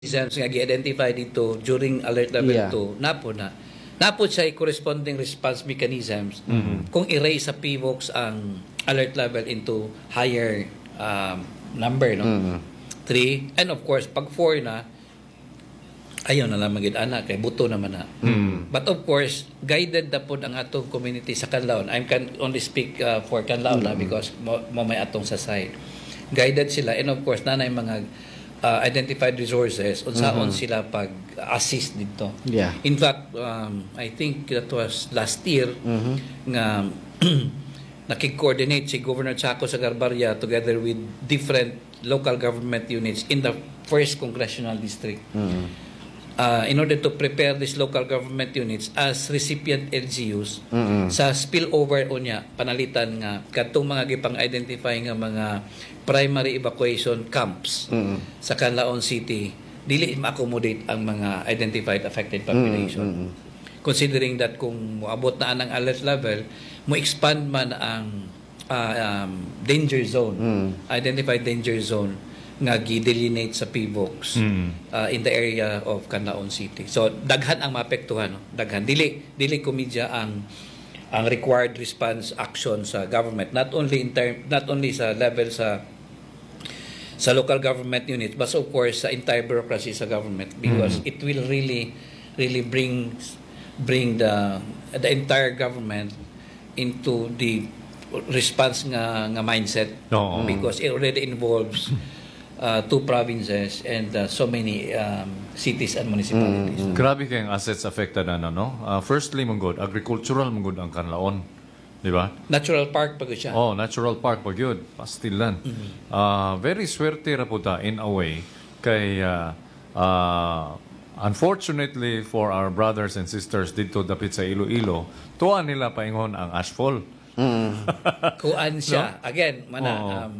mechanisms nga gi-identify dito during alert level 2, napo siya corresponding response mechanisms kung i-raise sa PVOX ang alert level into higher number, no? 3, and of course, pag 4 na, ayaw na lang maging anak, kay buto naman na. But of course, guided na po ang atong community sa Canlaon. I can only speak for Canlaon because mo may atong sa side. Guided sila, and of course, nanay mga identified resources, unsaon sila pag-assist dito. In fact, I think that was last year nga nakik-coordinate si Governor Chaco sa Garbaria together with different local government units in the 1st Congressional District. In order to prepare these local government units as recipient LGUs sa spillover unya panalitan nga kadtong mga gipang-identify nga mga primary evacuation camps sa Canlaon City dili ma-accommodate ang mga identified affected population. Considering that kung moabot na ang alert level, mo expand man ang danger zone, identified danger zone nga gi-delineate sa PVOX in the area of Canlaon City. So daghan ang maapektuhan, no? Daghan dili komedya ang required response action sa government, not only sa level sa local government units, but of course sa entire bureaucracy sa government, because it will really bring the entire government into the response nga mindset, because it already involves 2 provinces and so many cities and municipalities. Grabe kayong assets affected na, no? Firstly, manggod, agricultural manggod ang Canlaon. Di ba? Natural park pag siya. Oh, natural park pag yun. Pastilan. Very swerte ra po ta in a way. Kay, unfortunately for our brothers and sisters dito dapit sa Iloilo, tuwa nila paingon ang ashfall. Kuan siya. No? Again, mana,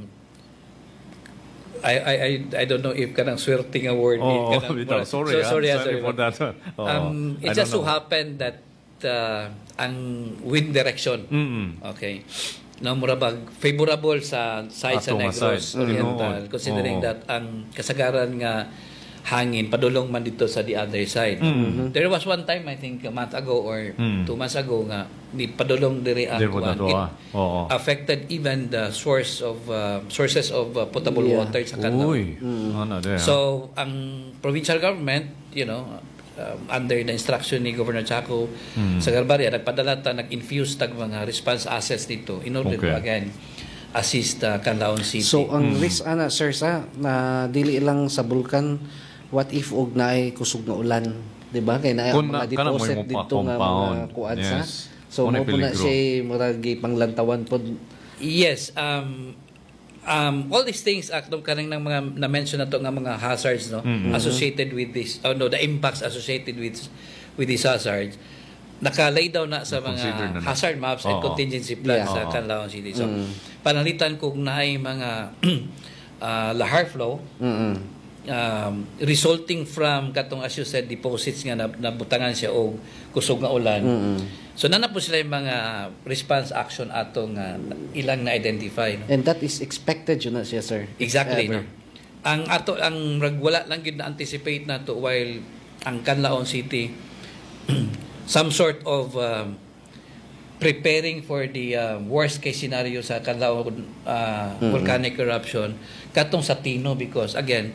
I don't know if kanang swerting a word. Sorry for that. It just so happened that ang wind direction, okay, na murabag favorable sa side sa Negros Oriental, considering that ang kasagaran nga hangin padulong man dito sa the other side. There was one time, I think a month ago or 2 months ago nga ni padulong diri ang affected even the sources of potable water sa Canlaon. So ang provincial government, under the instruction ni Governor Chaco sa Garbaria, nag-infuse tag mga response assets dito in order to again assist Canlaon City. So ang risk ana sir sa na dili lang sa bulkan, what if og naay kusog nga ulan, di ba? Kay naay mga deposit dito nga mga kuan sa. So mo na siya murag panglantawan pod. Yes, all these things kanang ng mga na-mention na to nga mga hazards, no, associated with this, the impacts associated with these hazards, nakalay daw na sa mga hazard maps and contingency plans sa Canlaon City. So panalitan kung naay mga lahar flow resulting from katong, as you said, deposits nga nabutangan siya og kusog nga ulan. So nana po sila yung mga response action atong ilang na-identify, no? And that is expected yun na siya, sir. Exactly, no? Ang wala lang yun na-anticipate na to while ang Canlaon City some sort of preparing for the worst case scenario sa Canlaon volcanic eruption katong sa Tino, because again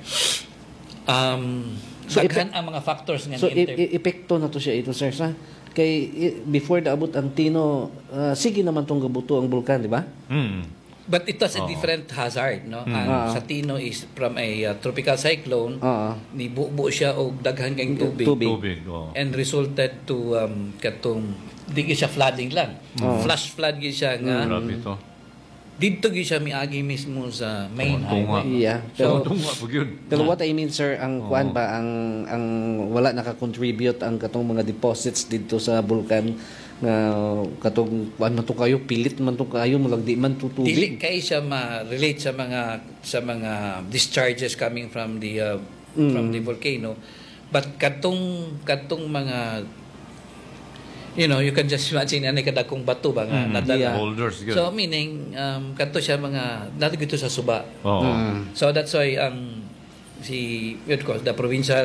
daghan ang mga factors nga epekto na to siya ito, sir, sa kay before daabot ang Tino, sige naman tong gabuto ang bulkan, di ba? But it was a different hazard, no? Ang sa Tino is from a tropical cyclone, ni buo siya og daghan kang tubig. And resulted to katong di siya flooding lang. Flash flood gyud siya nga. Dito gyud siya miagi mismo sa main highway. Pero what I mean, sir, ang kuan ba ang wala naka-contribute ang katong mga deposits dito sa bulkan nga katong kuan man to kayo, pilit man to kayo, mulag di man to tubig. Dili kay siya ma-relate sa mga discharges coming from the volcano, but katong mga you can just imagine anay kadakong bato ba nga nadala. So meaning kadto siya mga nadugito sa suba. So that's why the provincial